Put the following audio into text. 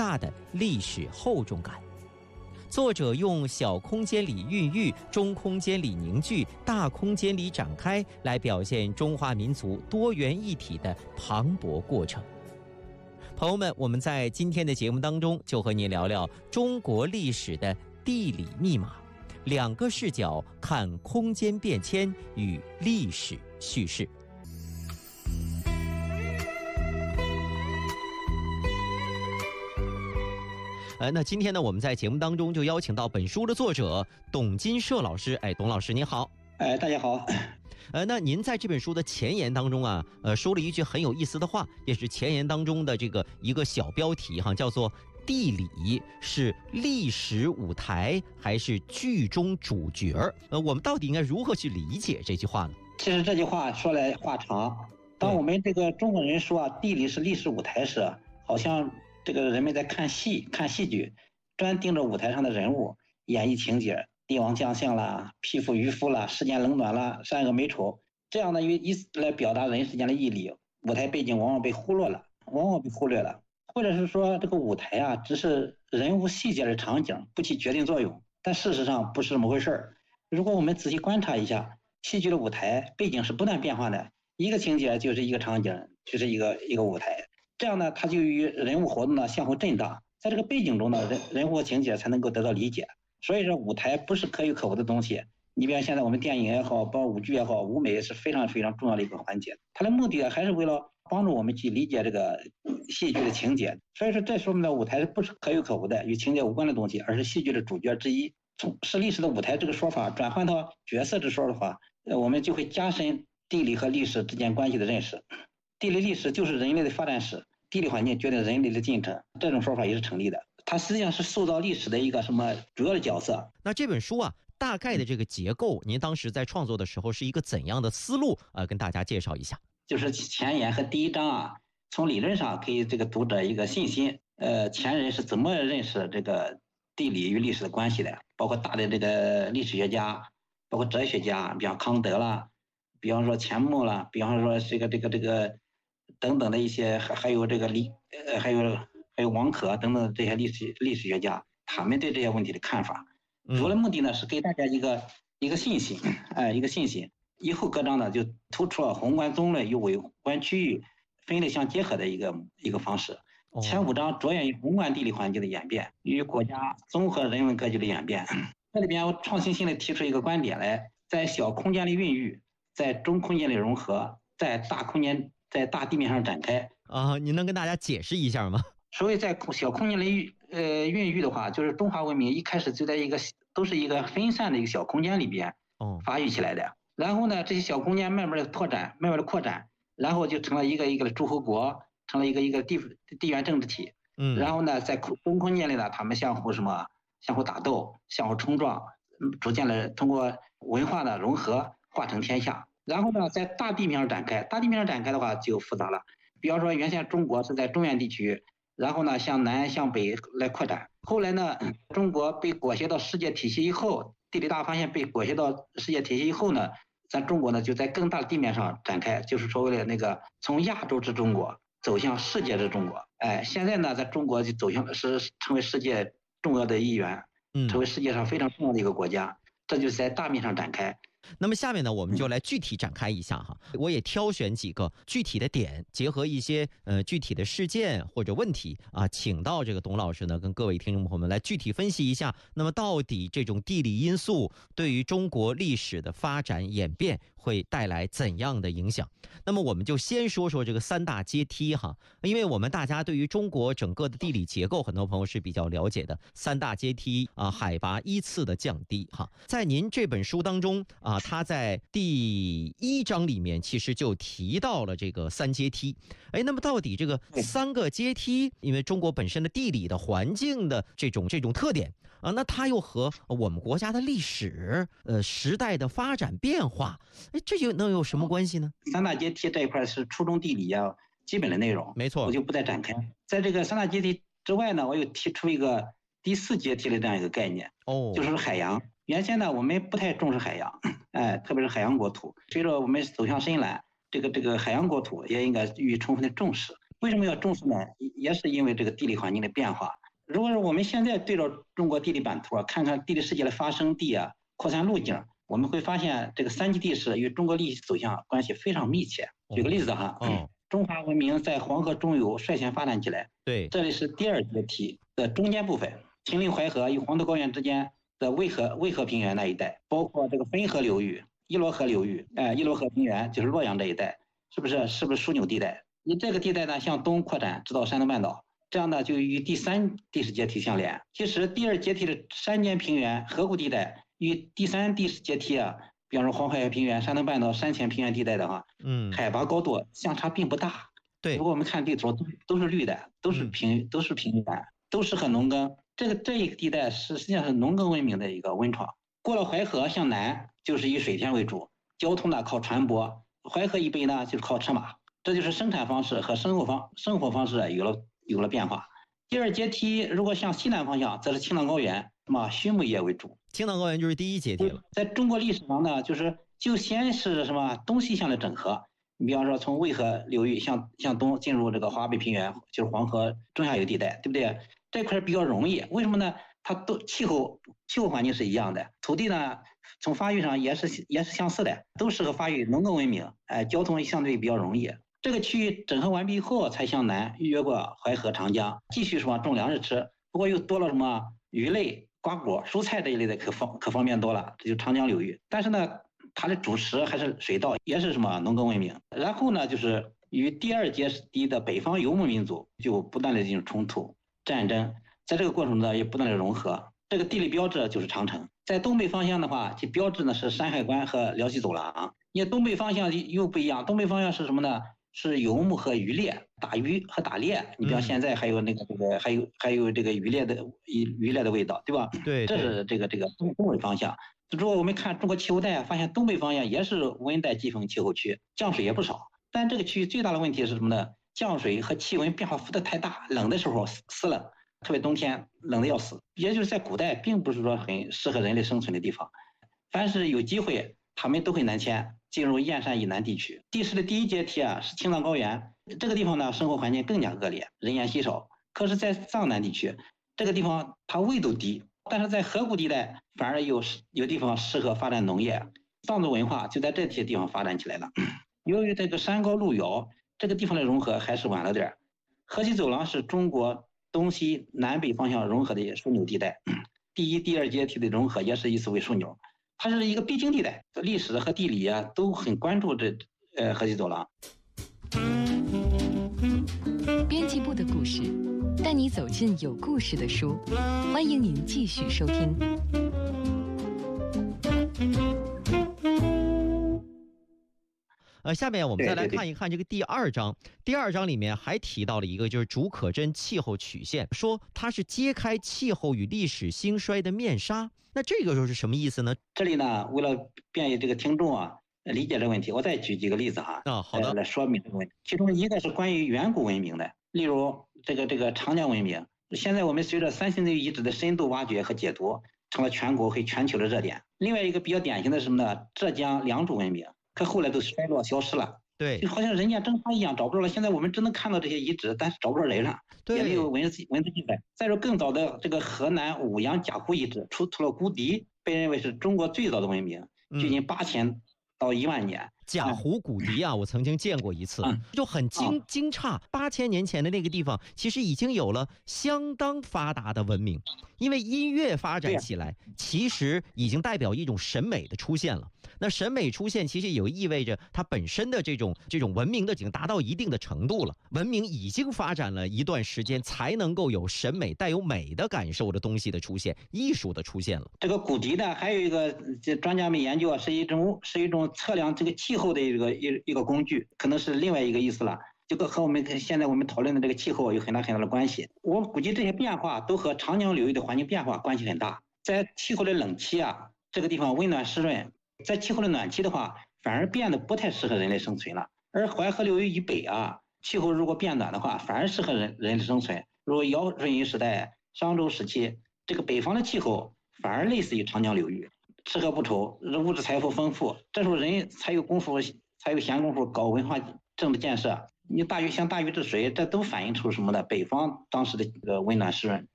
大的历史厚重感。作者用小空间里孕育、中空间里凝聚、大空间里展开，来表现中华民族多元一体的磅礴过程。朋友们，我们在今天的节目当中就和您聊聊中国历史的地理密码，2个视角看空间变迁与历史叙事。那今天呢，我们在节目当中就邀请到本书的作者董金舍老师。董老师您好。 大家好。 那您在这本书的前言当中啊，说了一句很有意思的话，也是前言当中的这个一个小标题哈，叫做“地理是历史舞台还是剧中主角”。我们到底应该如何去理解这句话呢？ 其实这句话说来话长。当我们这个中国人说地理是历史舞台时，好像这个人们在看戏剧，专盯着舞台上的人物，演绎情节，帝王将相啦，匹夫渔夫啦，世间冷暖啦，善恶美丑，这样的以此来表达人世间的义理，舞台背景往往被忽略了，或者是说这个舞台啊，只是人物细节的场景，不起决定作用。但事实上不是这么回事。如果我们仔细观察一下，戏剧的舞台背景是不断变化的，一个情节就是一个场景，就是一个舞台。这样呢，它就与人物活动呢相互震荡，在这个背景中呢，人物和情节才能够得到理解。所以说，舞台不是可有可无的东西。你比如现在我们电影也好，包括舞剧也好，舞美是非常非常重要的一个环节。它的目的还是为了帮助我们去理解这个戏剧的情节。所以说，这说明了舞台不是可有可无的、与情节无关的东西，而是戏剧的主角之一。从是历史的舞台这个说法转换到角色之说的话，我们就会加深地理和历史之间关系的认识。地理历史就是人类的发展史，地理环境决定人类的进程，这种说法也是成立的。它实际上是塑造历史的一个什么主要的角色。 那这本书啊，大概的这个结构，您当时在创作的时候是一个怎样的思路跟大家介绍一下。 就是前言和第一章啊，从理论上给这个读者一个信心。前人是怎么认识这个地理与历史的关系的，包括大的这个历史学家，包括哲学家，比方康德啦，比方说钱穆啦，比方说这个等等的一些，还有这个还有王可等等这些历史学家，他们对这些问题的看法。主要的目的呢是给大家一个信心，一个信心。以后各章呢就突出了宏观综论与微观区域分类相结合的一个方式。前5章着眼于宏观地理环境的演变与国家综合人文格局的演变。这里边我创新性的提出一个观点来，在小空间里孕育，在中空间里融合，在大空间在大地面上展开。 您能跟大家解释一下吗？ 所以在小空间里孕育的话，就是中华文明一开始就在都是一个分散的一个小空间里边发育起来的。然后呢，这些小空间慢慢的扩展，然后就成了一个一个的诸侯国，成了一个地缘政治体。然后呢，在中空间里呢，他们相互打斗，相互冲撞，逐渐的通过文化的融合化成天下。然后呢，在大地面上展开的话就复杂了。比方说原先中国是在中原地区，然后呢向南向北来扩展。后来呢，中国被裹挟到世界体系以后，地理大发现被裹挟到世界体系以后呢，咱中国呢就在更大的地面上展开，就是所谓的那个从亚洲之中国走向世界之中国。现在呢，在中国就成为世界重要的一员，成为世界上非常重要的一个国家。这就是在大面上展开。 那么下面呢，我们就来具体展开一下哈。我也挑选几个具体的点，结合一些具体的事件或者问题啊，请到这个董老师呢，跟各位听众朋友们来具体分析一下。那么到底这种地理因素对于中国历史的发展演变会带来怎样的影响？那么我们就先说说这个3大阶梯哈，因为我们大家对于中国整个的地理结构，很多朋友是比较了解的。3大阶梯啊，海拔依次的降低哈，在您这本书当中啊，他在第1章里面其实就提到了这个3阶梯。那么到底这个3个阶梯，因为中国本身的地理的环境的这种特点啊，那它又和我们国家的历史时代的发展变化，这能有什么关系呢 ？3大阶梯这一块是初中地理啊基本的内容， 没错， 我就不再展开。在这个3大阶梯之外呢，我又提出一个第4阶梯的这样一个概念，就是海洋。原先呢，我们不太重视海洋，特别是海洋国土。随着我们走向深蓝，这个海洋国土也应该予以充分的重视。 为什么要重视呢？也是因为这个地理环境的变化。如果是我们现在对照中国地理版图看看地理世界的发生地啊、扩散路径，我们会发现这个三极地势与中国历史走向关系非常密切。举个例子哈，中华文明在黄河中游率先发展起来， 对， 这里是第二阶梯的中间部分，秦岭淮河与黄土高原之间的渭河平原那一带，包括这个汾河流域、伊洛河流域，伊洛河平原就是洛阳这一带，是不是枢纽地带？你这个地带呢向东扩展直到山东半岛，这样呢就与第三地势阶梯相连。其实第二阶梯的山间平原、河谷地带与第三地势阶梯啊，比方说黄海平原、山东半岛山前平原地带的话，海拔高度相差并不大。 对， 如果我们看地图都是绿的，都是平原，都适合农耕。这一个地带实际上是农耕文明的一个温床。过了淮河向南就是以水田为主，交通呢靠船舶，淮河以北呢就是靠车马。这就是生产方式和生活方式有了变化。第二阶梯如果向西南方向，则是青藏高原，畜牧业为主。 青藏高原就是第一阶梯了。 在中国历史上呢，就先是东西向的整合。你比方说从渭河流域向东进入这个华北平原，就是黄河中下游地带，对不对？这块比较容易，为什么呢？它都气候环境是一样的，土地呢从发育上也是相似的，都适合发育农耕文明，交通相对比较容易。这个区域整合完毕后，才向南越过淮河、长江，继续种粮食吃。不过又多了鱼类、瓜果、蔬菜这一类的可方便多了，这就长江流域。但是呢，它的主食还是水稻，也是农耕文明。然后呢，就是与第二阶梯的北方游牧民族就不断的进行冲突、战争，在这个过程中呢也不断的融合。这个地理标志就是长城。在东北方向的话，其标志呢是山海关和辽西走廊。因为东北方向又不一样，东北方向是什么呢？是游牧和渔猎，打鱼和打猎。你比方现在还有还有这个渔猎的味道，对吧？ 对， 这是这个东北方向。如果我们看中国气候带，发现东北方向也是温带季风气候区，降水也不少。但这个区域最大的问题是什么呢？降水和气温变化幅度太大，冷的时候死冷，特别冬天冷的要死。也就是在古代并不是说很适合人类生存的地方。凡是有机会，他们都会南迁进入燕山以南地区。地势的第一阶梯是青藏高原，这个地方呢生活环境更加恶劣，人烟稀少。可是在藏南地区，这个地方它纬度低，但是在河谷地带反而有地方适合发展农业，藏族文化就在这些地方发展起来了。由于这个山高路遥，这个地方的融合还是晚了点。河西走廊是中国东西南北方向融合的枢纽地带，第一、第二阶梯的融合也是以此为枢纽。它是一个必经地带，历史和地理都很关注这河西走廊。 编辑部的故事，带你走进有故事的书，欢迎您继续收听。 下面我们再来看一看这个第二章。第二章里面还提到了一个，就是竺可桢气候曲线，说它是揭开气候与历史兴衰的面纱。那这个又是什么意思呢？ 这里呢，为了便于这个听众理解这个问题，我再举几个例子好的， 来说明这个问题。其中一个是关于远古文明的，例如这个长江文明。现在我们随着三星堆遗址的深度挖掘和解读，成了全国和全球的热点。另外一个比较典型的是什么呢？浙江良渚文明。可后来都衰落消失了， 对， 就好像人家蒸发一样，找不着了。现在我们只能看到这些遗址，但是找不着人了，也没有文字记载。再说更早的这个河南舞阳贾湖遗址出土了骨笛，被认为是中国最早的文明，距今8000到1万年。 贾湖骨笛我曾经见过一次，就很惊诧，8000年前的那个地方其实已经有了相当发达的文明。因为音乐发展起来，其实已经代表一种审美的出现了。那审美出现，其实也意味着它本身的这种文明的已经达到一定的程度了。文明已经发展了一段时间，才能够有审美、带有美的感受的东西的出现，艺术的出现了。 这个骨笛呢，还有一个专家们研究是一种测量这个气候的一个工具，可能是另外一个意思了。这个和现在我们讨论的这个气候有很大的关系。我估计这些变化都和长江流域的环境变化关系很大。在气候的冷期这个地方温暖湿润；在气候的暖期的话，反而变得不太适合人类生存了。而淮河流域以北气候如果变暖的话，反而适合人类生存。如尧舜禹时代、商周时期，这个北方的气候反而类似于长江流域，吃喝不愁，物质财富丰富。这时候人才有闲工夫搞文化政治建设。 你像大禹治水，这都反映出什么呢？北方当时的这个温暖湿润。